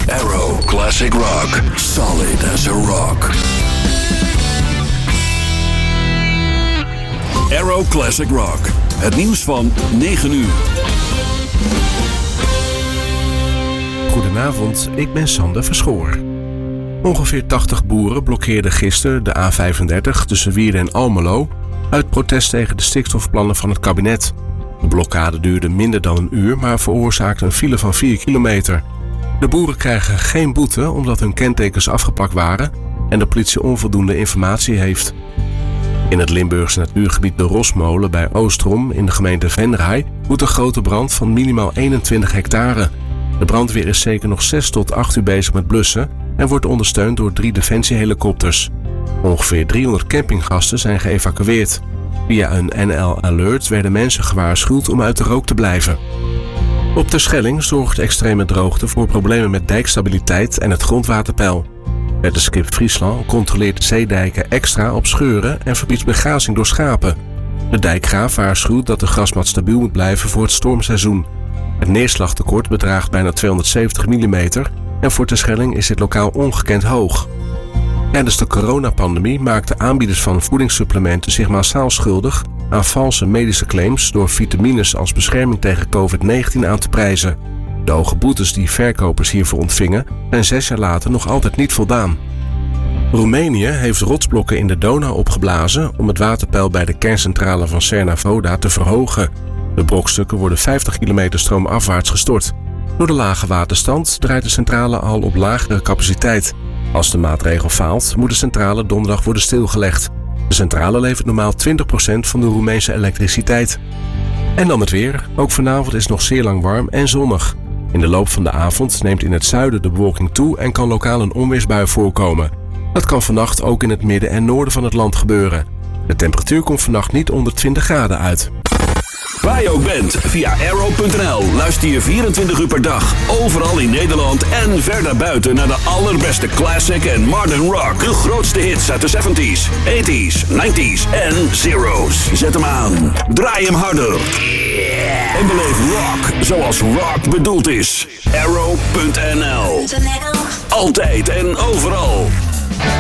Arrow Classic Rock. Solid as a rock. Arrow Classic Rock. Het nieuws van 9 uur. Goedenavond, ik ben Sander Verschoor. Ongeveer 80 boeren blokkeerden gisteren de A35 tussen Wierden en Almelo uit protest tegen de stikstofplannen van het kabinet. De blokkade duurde minder dan een uur, maar veroorzaakte een file van 4 kilometer. De boeren krijgen geen boete omdat hun kentekens afgepakt waren en de politie onvoldoende informatie heeft. In het Limburgse natuurgebied De Rosmolen bij Oostrom in de gemeente Venray woedt een grote brand van minimaal 21 hectare. De brandweer is zeker nog 6 tot 8 uur bezig met blussen en wordt ondersteund door 3 defensiehelikopters. Ongeveer 300 campinggasten zijn geëvacueerd. Via een NL Alert werden mensen gewaarschuwd om uit de rook te blijven. Op Terschelling zorgt extreme droogte voor problemen met dijkstabiliteit en het grondwaterpeil. Wetenschap Friesland controleert de zeedijken extra op scheuren en verbiedt begrazing door schapen. De dijkgraaf waarschuwt dat de grasmat stabiel moet blijven voor het stormseizoen. Het neerslagtekort bedraagt bijna 270 mm en voor Terschelling is dit lokaal ongekend hoog. Tijdens de coronapandemie maakten aanbieders van voedingssupplementen zich massaal schuldig aan valse medische claims door vitamines als bescherming tegen COVID-19 aan te prijzen. De hoge boetes die verkopers hiervoor ontvingen zijn 6 jaar later nog altijd niet voldaan. Roemenië heeft rotsblokken in de Donau opgeblazen om het waterpeil bij de kerncentrale van Cernavoda te verhogen. De brokstukken worden 50 kilometer stroomafwaarts gestort. Door de lage waterstand draait de centrale al op lagere capaciteit. Als de maatregel faalt, moet de centrale donderdag worden stilgelegd. De centrale levert normaal 20% van de Roemeense elektriciteit. En dan het weer. Ook vanavond is het nog zeer lang warm en zonnig. In de loop van de avond neemt in het zuiden de bewolking toe en kan lokaal een onweersbui voorkomen. Dat kan vannacht ook in het midden en noorden van het land gebeuren. De temperatuur komt vannacht niet onder 20 graden uit. Waar je ook bent, via Arrow.nl luister je 24 uur per dag, overal in Nederland en verder buiten naar de allerbeste classic en modern rock. De grootste hits uit de 70s, 80s, 90s en zeros. Zet hem aan, draai hem harder. En beleef rock zoals rock bedoeld is. Arrow.nl. Altijd en overal.